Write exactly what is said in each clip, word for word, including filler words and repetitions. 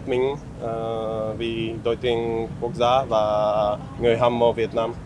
hết mình uh, vì đội tuyển quốc gia và người hâm mộ Việt Nam.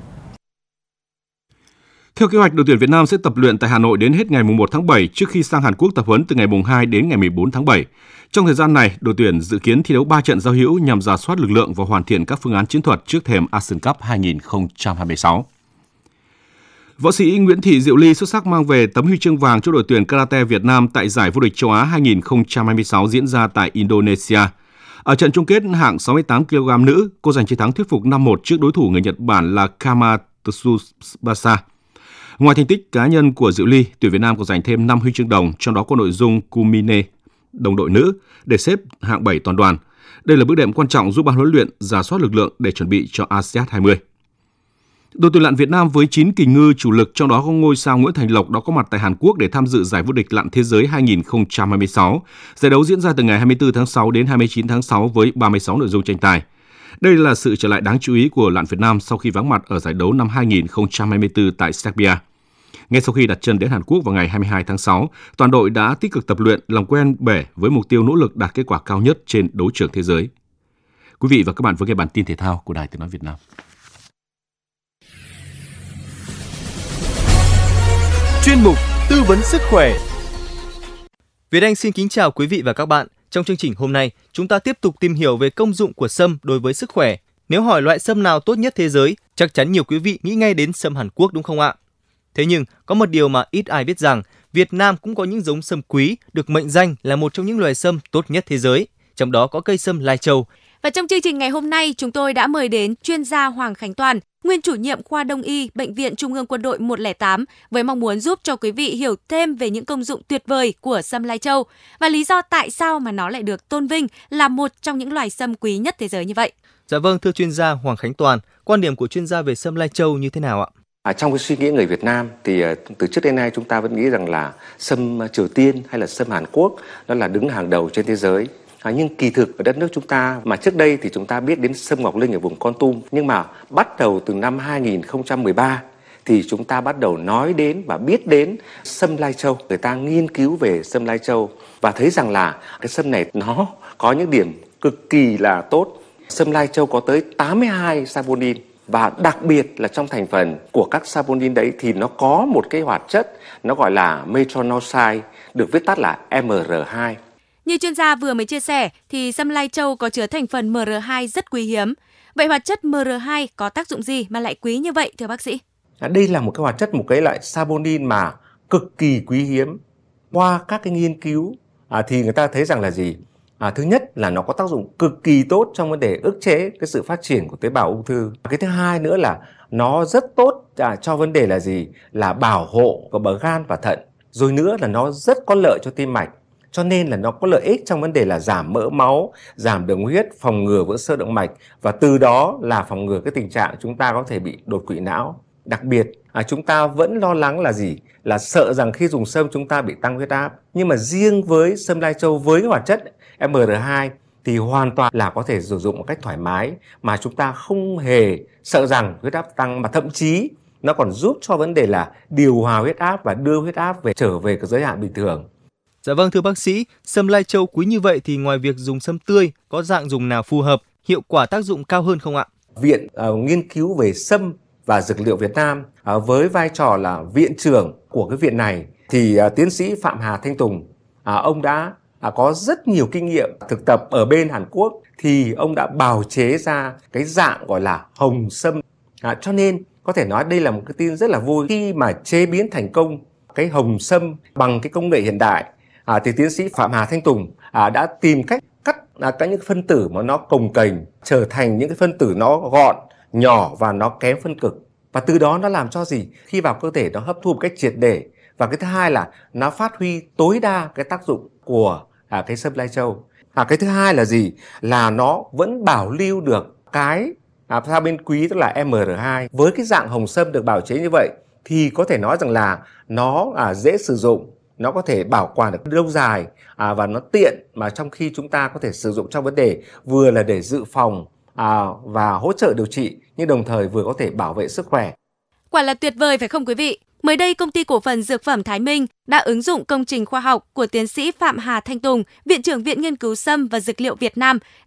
Theo kế hoạch, đội tuyển Việt Nam sẽ tập luyện tại Hà Nội đến hết ngày mùng một tháng bảy trước khi sang Hàn Quốc tập huấn từ ngày mùng hai đến ngày mười bốn tháng bảy. Trong thời gian này, đội tuyển dự kiến thi đấu ba trận giao hữu nhằm rà soát lực lượng và hoàn thiện các phương án chiến thuật trước thềm Asian Cup hai không hai sáu. Võ sĩ Nguyễn Thị Diệu Ly xuất sắc mang về tấm huy chương vàng cho đội tuyển karate Việt Nam tại giải vô địch châu Á hai không hai sáu diễn ra tại Indonesia. Ở trận chung kết hạng sáu mươi tám ki lô gam nữ, cô giành chiến thắng thuyết phục năm một trước đối thủ người Nhật Bản là Kama Tsubasa. Ngoài thành tích cá nhân của Diệu Ly, tuyển Việt Nam còn giành thêm năm huy chương đồng, trong đó có nội dung Kumine, đồng đội nữ, để xếp hạng bảy toàn đoàn. Đây là bước đệm quan trọng giúp ban huấn luyện rà soát lực lượng để chuẩn bị cho a sê an hai mươi. Đội tuyển lặn Việt Nam với chín kình ngư chủ lực, trong đó có ngôi sao Nguyễn Thành Lộc đã có mặt tại Hàn Quốc để tham dự giải vô địch lặn thế giới hai không hai sáu. Giải đấu diễn ra từ ngày hai mươi tư tháng sáu đến hai mươi chín tháng sáu với ba mươi sáu nội dung tranh tài. Đây là sự trở lại đáng chú ý của lặn Việt Nam sau khi vắng mặt ở giải đấu năm hai không hai tư tại Serbia. Ngay sau khi đặt chân đến Hàn Quốc vào ngày hai mươi hai tháng sáu, toàn đội đã tích cực tập luyện, làm quen bể với mục tiêu nỗ lực đạt kết quả cao nhất trên đấu trường thế giới. Quý vị và các bạn vừa nghe bản tin thể thao của Đài Tiếng nói Việt Nam. Chuyên mục tư vấn sức khỏe. Việt Anh xin kính chào quý vị và các bạn. Trong chương trình hôm nay, chúng ta tiếp tục tìm hiểu về công dụng của sâm đối với sức khỏe. Nếu hỏi loại sâm nào tốt nhất thế giới, chắc chắn nhiều quý vị nghĩ ngay đến sâm Hàn Quốc đúng không ạ? Thế nhưng, có một điều mà ít ai biết rằng, Việt Nam cũng có những giống sâm quý được mệnh danh là một trong những loài sâm tốt nhất thế giới. Trong đó có cây sâm Lai Châu. Và trong chương trình ngày hôm nay, chúng tôi đã mời đến chuyên gia Hoàng Khánh Toàn, nguyên chủ nhiệm khoa Đông y Bệnh viện Trung ương Quân đội một không tám, với mong muốn giúp cho quý vị hiểu thêm về những công dụng tuyệt vời của sâm Lai Châu và lý do tại sao mà nó lại được tôn vinh là một trong những loài sâm quý nhất thế giới như vậy. Dạ vâng, thưa chuyên gia Hoàng Khánh Toàn, quan điểm của chuyên gia về sâm Lai Châu như thế nào ạ? À, trong cái suy nghĩ người Việt Nam thì từ trước đến nay chúng ta vẫn nghĩ rằng là sâm Triều Tiên hay là sâm Hàn Quốc nó là đứng hàng đầu trên thế giới. À, nhưng kỳ thực ở đất nước chúng ta mà trước đây thì chúng ta biết đến sâm Ngọc Linh ở vùng Kon Tum, nhưng mà bắt đầu từ năm hai không một ba thì chúng ta bắt đầu nói đến và biết đến sâm Lai Châu. Người ta nghiên cứu về sâm Lai Châu và thấy rằng là cái sâm này nó có những điểm cực kỳ là tốt. Sâm Lai Châu có tới tám mươi hai saponin và đặc biệt là trong thành phần của các saponin đấy thì nó có một cái hoạt chất nó gọi là metronidazole, được viết tắt là em rờ hai. Như chuyên gia vừa mới chia sẻ thì sâm Lai Châu có chứa thành phần em rờ hai rất quý hiếm. Vậy hoạt chất em rờ hai có tác dụng gì mà lại quý như vậy thưa bác sĩ? À, đây là một cái hoạt chất, một cái loại saponin mà cực kỳ quý hiếm. Qua các cái nghiên cứu à, thì người ta thấy rằng là gì? À, thứ nhất là nó có tác dụng cực kỳ tốt trong vấn đề ức chế cái sự phát triển của tế bào ung thư. Cái thứ hai nữa là nó rất tốt à, cho vấn đề là gì? Là bảo hộ của bờ gan và thận. Rồi nữa là nó rất có lợi cho tim mạch. Cho nên là nó có lợi ích trong vấn đề là giảm mỡ máu, giảm đường huyết, phòng ngừa vỡ xơ động mạch và từ đó là phòng ngừa cái tình trạng chúng ta có thể bị đột quỵ não. Đặc biệt à, chúng ta vẫn lo lắng là gì? Là sợ rằng khi dùng sâm chúng ta bị tăng huyết áp. Nhưng mà riêng với sâm Lai Châu với cái hoạt chất em rờ hai thì hoàn toàn là có thể sử dụng một cách thoải mái mà chúng ta không hề sợ rằng huyết áp tăng, mà thậm chí nó còn giúp cho vấn đề là điều hòa huyết áp và đưa huyết áp về trở về cái giới hạn bình thường. Dạ vâng, thưa bác sĩ, sâm Lai Châu quý như vậy thì ngoài việc dùng sâm tươi, có dạng dùng nào phù hợp, hiệu quả tác dụng cao hơn không ạ? Viện uh, nghiên cứu về sâm và dược liệu Việt Nam uh, với vai trò là viện trưởng của cái viện này thì uh, tiến sĩ Phạm Hà Thanh Tùng, uh, ông đã uh, có rất nhiều kinh nghiệm thực tập ở bên Hàn Quốc, thì ông đã bào chế ra cái dạng gọi là hồng sâm. Uh, cho nên có thể nói đây là một cái tin rất là vui khi mà chế biến thành công cái hồng sâm bằng cái công nghệ hiện đại. À, thì tiến sĩ Phạm Hà Thanh Tùng à, đã tìm cách cắt à, các những phân tử mà nó cồng kềnh trở thành những cái phân tử nó gọn, nhỏ và nó kém phân cực. Và từ đó nó làm cho gì? Khi vào cơ thể nó hấp thu một cách triệt để. Và cái thứ hai là nó phát huy tối đa cái tác dụng của à, cái sâm Lai Châu. À, cái thứ hai là gì? Là nó vẫn bảo lưu được cái à, sao bên quý, tức là em rờ hai. Với cái dạng hồng sâm được bào chế như vậy thì có thể nói rằng là nó à, dễ sử dụng, nó có thể bảo quản được lâu dài à, và nó tiện mà trong khi chúng ta có thể sử dụng trong vấn đề vừa là để dự phòng à, và hỗ trợ điều trị, nhưng đồng thời vừa có thể bảo vệ sức khỏe. Quả là tuyệt vời phải không quý vị? Mới đây, Công ty Cổ phần Dược phẩm Thái Minh đã ứng dụng công trình khoa học của tiến sĩ Phạm Hà Thanh Tùng, Viện trưởng Viện Nghiên cứu Sâm và Dược liệu Việt Nam